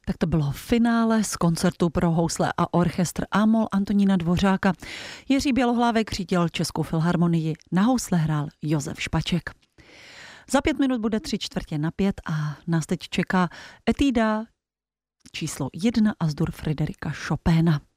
Tak to bylo finále z koncertu pro housle a orchestr A-moll Antonína Dvořáka. Jiří Bělohlávek řídil Českou filharmonii, na housle hrál Josef Špaček. Za 5 minut bude 3/4 a nás teď čeká etída číslo 1 As-dur Fryderika Chopina.